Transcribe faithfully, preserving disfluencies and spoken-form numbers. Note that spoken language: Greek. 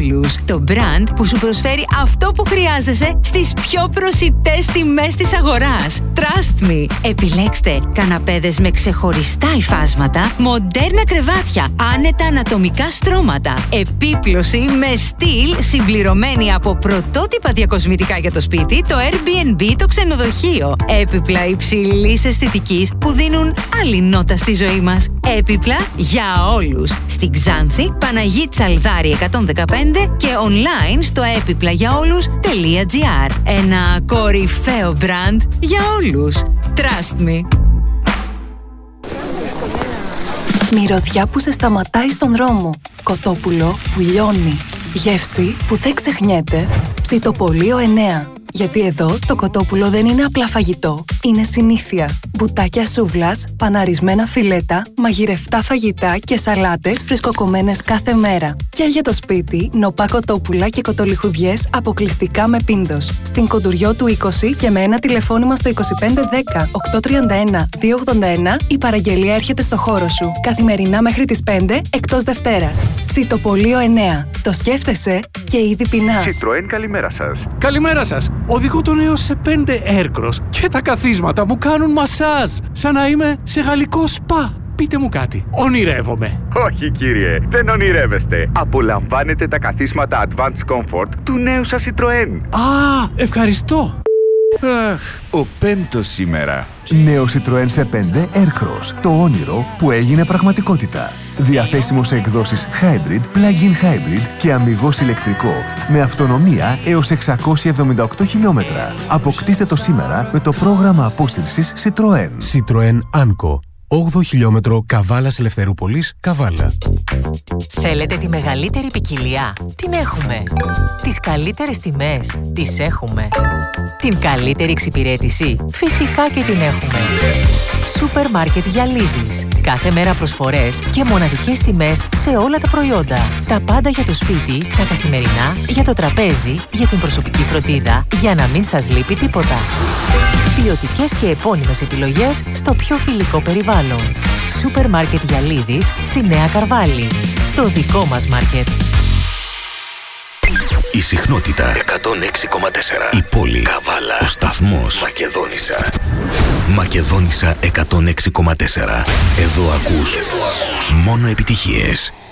όλους. Το brand που σου προσφέρει αυτό που χρειάζεσαι στις πιο προσιτές τιμές της αγοράς. Trust me. Επιλέξτε καναπέδες με ξεχωριστά υφάσματα, μοντέρνα κρεβάτια, άνετα ανατομικά στρώματα, επίπλωση με στυλ συμπληρωμένη από πρωτότυπα διακοσμητικά για το σπίτι, το Airbnb, το ξενοδοχείο. Έπιπλα υψηλής αισθητικής που δίνουν άλλη νότα στη ζωή μας. Έπιπλα για όλους. Στην Ξάνθη, Παναγί Τσαλδάρη εκατόν δεκαπέντε και online στο έπιπλαγιαόλους.gr. Ένα κορυφαίο brand για όλους. Trust me. Μυρωδιά που σε σταματάει στον δρόμο. Κοτόπουλο που λιώνει. Γεύση που δεν ξεχνιέται. Ψητοπολείο εννέα. Γιατί εδώ το κοτόπουλο δεν είναι απλά φαγητό, είναι συνήθεια. Μπουτάκια σούβλας, παναρισμένα φιλέτα, μαγειρευτά φαγητά και σαλάτες φρεσκοκομμένες κάθε μέρα. Και για το σπίτι, νοπά κοτόπουλα και κοτολιχουδιές αποκλειστικά με πίντος. Στην Κοντουριό του είκοσι και με ένα τηλεφώνημα στο είκοσι πέντε δέκα οκτακόσια τριάντα ένα διακόσια ογδόντα ένα η παραγγελία έρχεται στο χώρο σου. Καθημερινά μέχρι τις πέντε εκτός Δευτέρας. Ψητοπολείο εννέα. Το σκέφτεσαι και ήδη πεινάς. Citroën, καλημέρα σας. Καλημέρα σας. Οδηγώ τον έως σε πέντε Aircross και τα καθίσματα μου κάνουν μασάζ. Σαν να είμαι σε γαλλικό σπα. Πείτε μου κάτι. Ονειρεύομαι. Όχι κύριε, δεν ονειρεύεστε. Απολαμβάνετε τα καθίσματα Advanced Comfort του νέου σας Citroën. Α, ευχαριστώ. Αχ, ο πέμπτος σήμερα. Νέο Citroën σε πέντε Aircross. Το όνειρο που έγινε πραγματικότητα. Διαθέσιμο σε εκδόσεις Hybrid, Plug-in Hybrid και αμιγώς ηλεκτρικό. Με αυτονομία έως εξακόσια εβδομήντα οκτώ χιλιόμετρα. Αποκτήστε το σήμερα με το πρόγραμμα απόσυρσης Citroën. Citroën Anco. όγδοο χιλιόμετρο Καβάλας Ελευθερούπολης, Καβάλα. Θέλετε τη μεγαλύτερη ποικιλία? Την έχουμε. Τις καλύτερες τιμές? Τις έχουμε. Την καλύτερη εξυπηρέτηση? Φυσικά και την έχουμε. Σούπερ Μάρκετ Γιαλίδης. Κάθε μέρα προσφορές και μοναδικές τιμές σε όλα τα προϊόντα. Τα πάντα για το σπίτι, τα καθημερινά, για το τραπέζι, για την προσωπική φροντίδα, για να μην σας λείπει τίποτα. Ποιοτικές και επώνυμες επιλογές στο πιο φιλικό περιβάλλον. Σούπερ Μάρκετ Γιαλίδης στη Νέα Καρβάλη. Το δικό μας μάρκετ. Η συχνότητα εκατόν έξι κόμμα τέσσερα. Η πόλη Καβάλα. Ο σταθμός Μακεδόνισσα. Μακεδόνισσα εκατόν έξι κόμμα τέσσερα. Εδώ ακούς μόνο επιτυχίες.